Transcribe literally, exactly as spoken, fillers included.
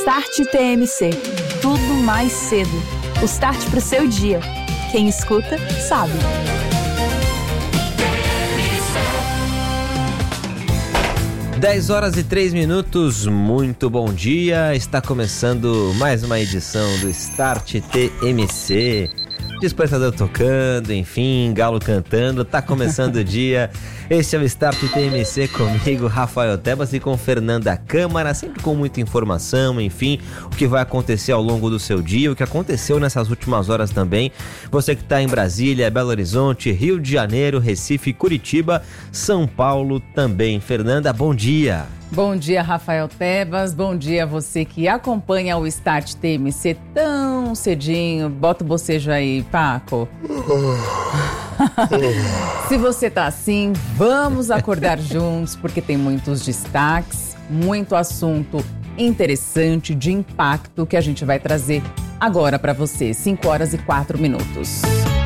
Start T M C. Tudo mais cedo. O start pro seu dia. Quem escuta, sabe. dez horas e três minutos, muito bom dia. Está começando mais uma edição do Start T M C. Despertador tocando, enfim, galo cantando, tá começando o dia. Esse é o Start T M C comigo, Rafael Tebas, e com Fernanda Câmara, sempre com muita informação, enfim, o que vai acontecer ao longo do seu dia, o que aconteceu nessas últimas horas também. Você que tá em Brasília, Belo Horizonte, Rio de Janeiro, Recife, Curitiba, São Paulo também. Fernanda, bom dia. Bom dia, Rafael Tebas. Bom dia a você que acompanha o Start T M C tão cedinho. Bota o bocejo aí, Paco. Se você tá assim, vamos acordar juntos, porque tem muitos destaques, muito assunto interessante, de impacto, que a gente vai trazer agora para você. cinco horas e quatro minutos.